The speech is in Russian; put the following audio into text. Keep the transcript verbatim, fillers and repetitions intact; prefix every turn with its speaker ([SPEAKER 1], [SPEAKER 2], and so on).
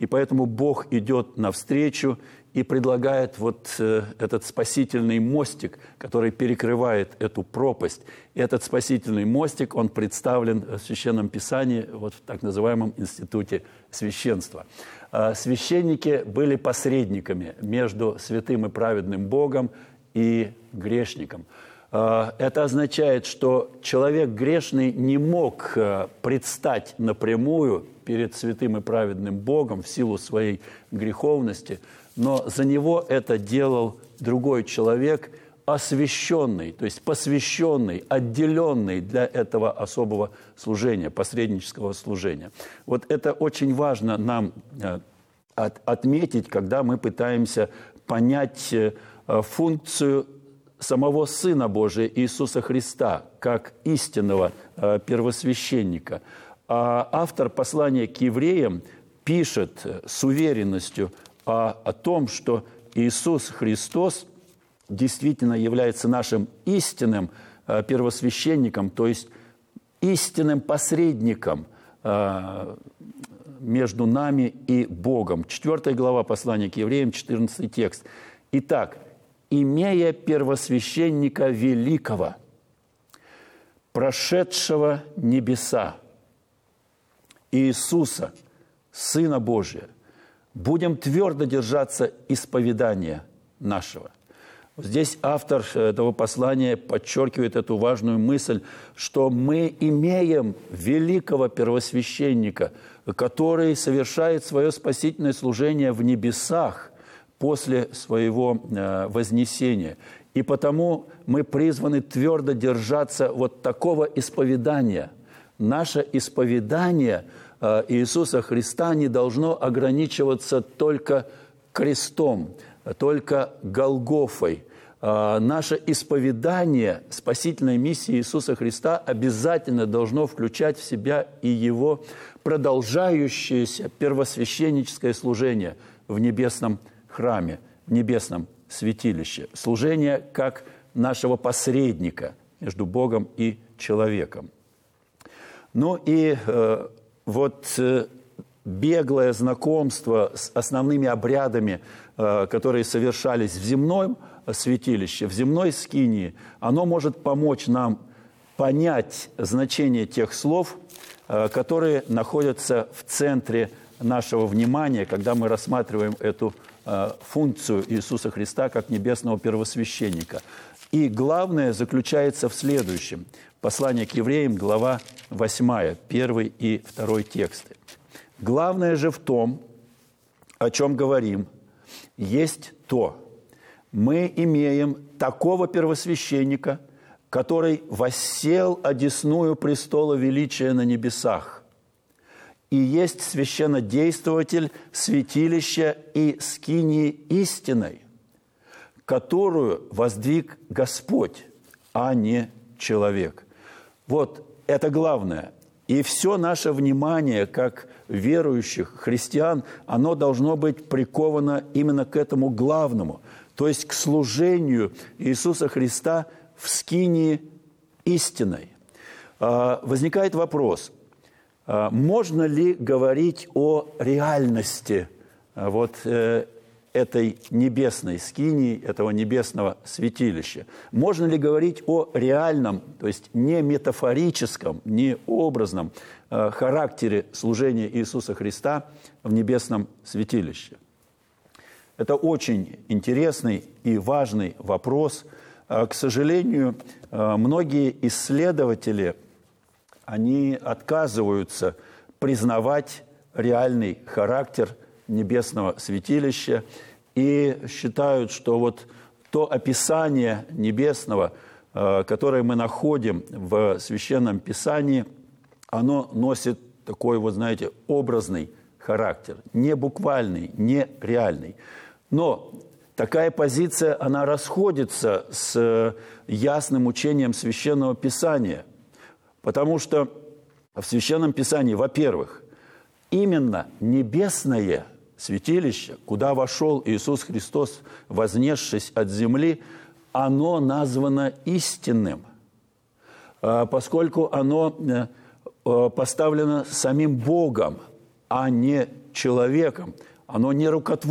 [SPEAKER 1] И поэтому Бог идет навстречу и предлагает вот э, этот спасительный мостик, который перекрывает эту пропасть. И этот спасительный мостик, он представлен в Священном Писании, вот в так называемом институте священства. Э, священники были посредниками между святым и праведным Богом и грешником. Э, это означает, что человек грешный не мог э, предстать напрямую перед святым и праведным Богом в силу своей греховности, но за него это делал другой человек, освященный, то есть посвященный, отделенный для этого особого служения, посреднического служения. Вот это очень важно нам от, отметить, когда мы пытаемся понять функцию самого Сына Божия Иисуса Христа как истинного первосвященника. А автор послания к евреям пишет с уверенностью о, о том, что Иисус Христос действительно является нашим истинным э, первосвященником, то есть истинным посредником э, между нами и Богом. Четвертая глава послания к евреям, четырнадцатый текст. Итак, имея первосвященника великого, прошедшего небеса, Иисуса, Сына Божия, будем твердо держаться исповедания нашего. Здесь автор этого послания подчеркивает эту важную мысль, что мы имеем великого первосвященника, который совершает свое спасительное служение в небесах после своего вознесения. И потому мы призваны твердо держаться вот такого исповедания. Наше исповедание Иисуса Христа не должно ограничиваться только крестом, только Голгофой. Наше исповедание спасительной миссии Иисуса Христа обязательно должно включать в себя и Его продолжающееся первосвященническое служение в небесном храме, в небесном святилище. Служение как нашего посредника между Богом и человеком. Ну и э, вот э, беглое знакомство с основными обрядами, э, которые совершались в земном святилище, в земной скинии, оно может помочь нам понять значение тех слов, э, которые находятся в центре нашего внимания, когда мы рассматриваем эту э, функцию Иисуса Христа как небесного первосвященника. И главное заключается в следующем. Послание к евреям, глава восьмая, первый и второй тексты. Главное же в том, о чем говорим, есть то. Мы имеем такого первосвященника, который воссел одесную престола величия на небесах, и есть священнодействователь святилища и скинии истиной, которую воздвиг Господь, а не человек. Вот это главное. И все наше внимание, как верующих христиан, оно должно быть приковано именно к этому главному, то есть к служению Иисуса Христа в скинии истиной. Возникает вопрос, можно ли говорить о реальности вот этой небесной скинии, этого небесного святилища? Можно ли говорить о реальном, то есть не метафорическом, не образном э, характере служения Иисуса Христа в небесном святилище? Это очень интересный и важный вопрос. Э, к сожалению, э, многие исследователи, они отказываются признавать реальный характер небесного святилища и считают, что вот то описание небесного, которое мы находим в Священном Писании, оно носит такой, вот знаете, образный характер, не буквальный, не реальный. Но такая позиция, она расходится с ясным учением Священного Писания, потому что в Священном Писании, во-первых, именно небесное святилище, куда вошел Иисус Христос, вознесшись от земли, оно названо истинным, поскольку оно поставлено самим Богом, а не человеком, оно не рукотворное.